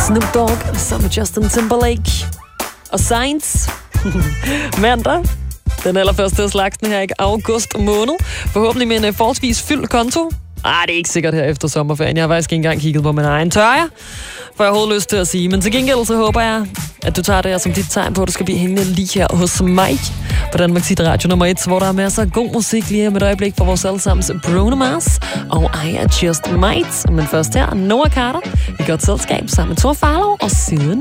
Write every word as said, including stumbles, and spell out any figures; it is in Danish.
Snoop Dogg sammen med Justin Timberlake og Sainz. Mandag. Den allerførste af slagsen her i august måned. Forhåbentlig med en forholdsvis fyldt konto. Ah, det er ikke sikkert her efter sommerferien. Jeg har faktisk ikke engang kigget på min egen tørje, for jeg har overhovedet lyst til at sige. Men til gengæld så håber jeg, at du tager det her som dit tegn på, at du skal blive hængende lige her hos mig på Danmarks Hit Radio nummer et, hvor der er masser af god musik lige her med et øjeblik for vores allesammens Bruno Mars og I Just Might. Men først her, Noah Carter i godt selskab sammen med Thor Farlow og siden